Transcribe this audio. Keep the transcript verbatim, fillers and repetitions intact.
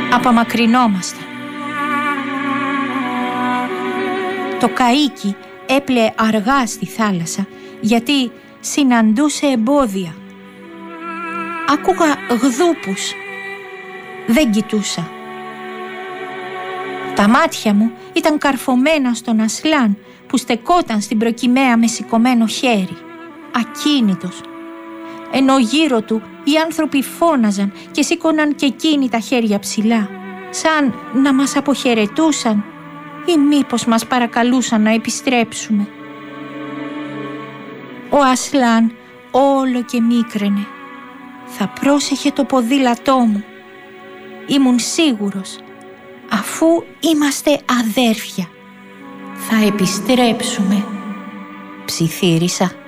Απομακρυνόμασταν. Το καΐκι έπλεε αργά στη θάλασσα γιατί συναντούσε εμπόδια. Άκουγα γδούπους. Δεν κοιτούσα. Τα μάτια μου ήταν καρφωμένα στον Ασλάν που στεκόταν στην προκυμαία με σηκωμένο χέρι, ακίνητος, ενώ γύρω του οι άνθρωποι φώναζαν και σήκωναν και εκείνοι τα χέρια ψηλά, σαν να μας αποχαιρετούσαν ή μήπως μας παρακαλούσαν να επιστρέψουμε. Ο Ασλάν όλο και μίκραινε. Θα πρόσεχε το ποδήλατό μου. Ήμουν σίγουρος, αφού είμαστε αδέρφια, θα επιστρέψουμε. Ψιθύρισα.